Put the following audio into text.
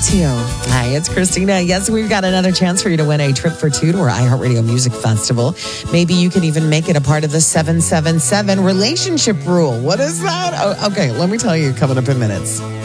too. Hi, it's Christina. Yes, we've got another chance for you to win a trip for two to our iHeartRadio Music Festival. Maybe you can even make it a part of the 777 relationship rule. What is that? Oh, okay, let me tell you coming up in minutes.